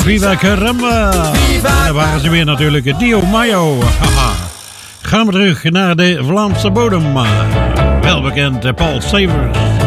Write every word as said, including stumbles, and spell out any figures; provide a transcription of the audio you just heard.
Viva Caramba. En dan waren ze weer natuurlijk, Dio Mayo. Haha. Gaan we terug naar de Vlaamse bodem. Welbekend Paul Savers.